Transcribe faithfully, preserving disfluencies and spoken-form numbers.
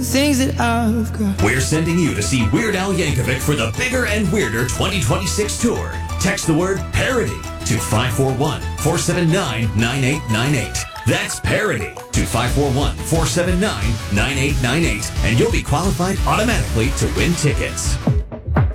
Things that I've got. We're sending you to see Weird Al Yankovic for the Bigger and Weirder twenty twenty-six tour. Text the word parody to five four one, four seven nine, nine eight nine eight. That's parody to five four one, four seven nine, nine eight nine eight, and you'll be qualified automatically to win tickets.